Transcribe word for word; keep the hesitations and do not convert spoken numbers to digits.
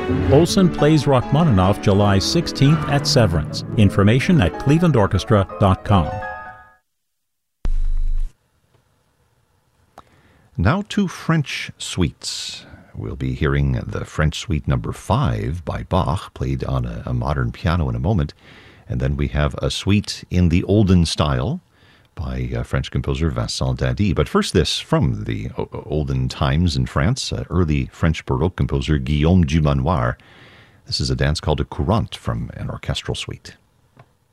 Olson plays Rachmaninoff July sixteenth at Severance. Information at cleveland orchestra dot com. Now two French suites. We'll be hearing the French Suite number five by Bach, played on a, a modern piano in a moment. And then we have a suite in the olden style by uh, French composer Vincent Dadi. But first this, from the o- olden times in France, uh, early French Baroque composer Guillaume Dumanoir. This is a dance called a courante from an orchestral suite.